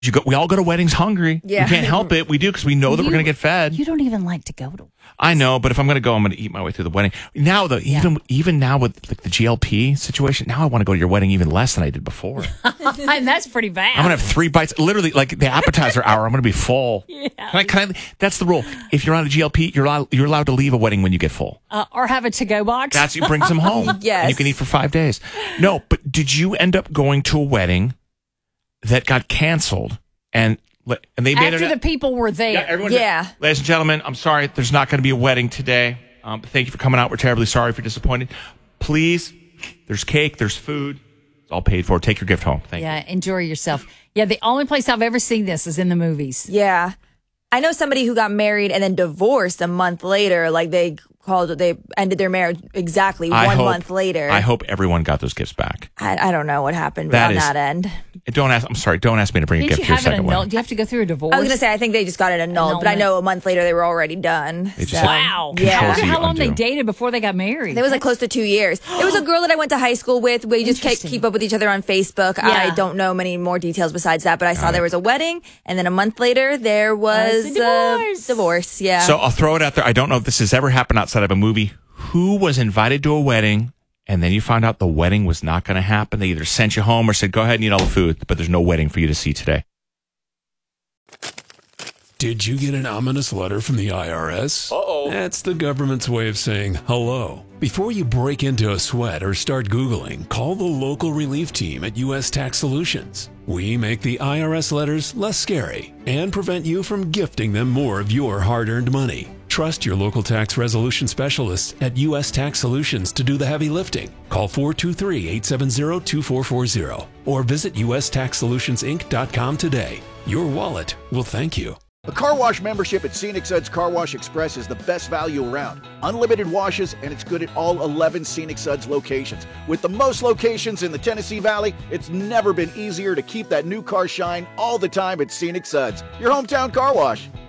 We all go to weddings hungry. Yeah. We can't help it. We do because we know that we're going to get fed. You don't even like to go to. I know, but if I'm going to go, I'm going to eat my way through the wedding. Now, though, even now with like the GLP situation, now I want to go to your wedding even less than I did before. And that's pretty bad. I'm going to have 3 bites. Literally, like the appetizer hour, I'm going to be full. Yeah. That's the rule. If you're on a GLP, you're allowed to leave a wedding when you get full. Or have a to-go box. That's you bring some home. Yes. And you can eat for 5 days. No, but did you end up going to a wedding that got canceled and they made after the people were there? Ladies and gentlemen, I'm sorry. There's not going to be a wedding today. Thank you for coming out. We're terribly sorry if you're disappointed. Please, there's cake, there's food. It's all paid for. Take your gift home. Thank you. Yeah, enjoy yourself. Yeah, the only place I've ever seen this is in the movies. Yeah. I know somebody who got married and then divorced a month later. Like they ended their marriage exactly one month later. I hope everyone got those gifts back. I don't know what happened on that end. I'm sorry. Don't ask me to bring a gift to your second wedding. Do you have to go through a divorce? I was going to say, I think they just got it annulled, but I know a month later they were already done. Wow. Yeah. I wonder how long they dated before they got married. It was like close to 2 years. It was a girl that I went to high school with. We just keep up with each other on Facebook. Yeah. I don't know many more details besides that, but I saw there was a wedding, and then a month later there was a divorce. Yeah. So I'll throw it out there. I don't know if this has ever happened outside of a movie. Who was invited to a wedding and then you found out the wedding was not going to happen? They either sent you home or said, go ahead and eat all the food, but there's no wedding for you to see today. Did you get an ominous letter from the IRS? Uh-oh. That's the government's way of saying hello. Before you break into a sweat or start Googling, call the local relief team at U.S. Tax Solutions. We make the IRS letters less scary and prevent you from gifting them more of your hard-earned money. Trust your local tax resolution specialists at U.S. Tax Solutions to do the heavy lifting. Call 423-870-2440 or visit USTaxSolutionsInc.com today. Your wallet will thank you. A car wash membership at Scenic Suds Car Wash Express is the best value around. Unlimited washes, and it's good at all 11 Scenic Suds locations. With the most locations in the Tennessee Valley, it's never been easier to keep that new car shine all the time at Scenic Suds, your hometown car wash.